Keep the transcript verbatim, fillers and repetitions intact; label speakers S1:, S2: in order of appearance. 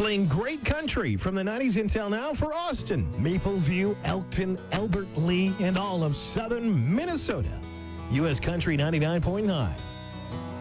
S1: Playing great country from the nineties until now for Austin, Mapleview, Elkton, Albert Lee, and all of southern Minnesota. U S Country ninety-nine point nine.